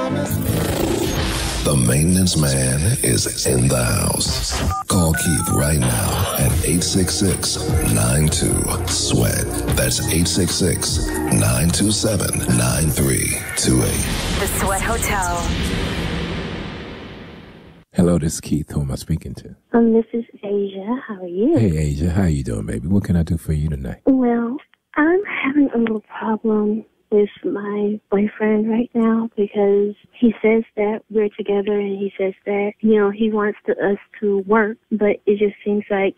The maintenance man is in the house. Call Keith right now at 866-92-SWEAT. That's 866-927-9328. The Sweat Hotel. Hello, this is Keith. Who am I speaking to? This is Asia. How are you? Hey, Asia. How you doing, baby? What can I do for you tonight? Well, I'm having a little problem with my boyfriend right now because he says that we're together and he says that, he wants us to work, but it just seems like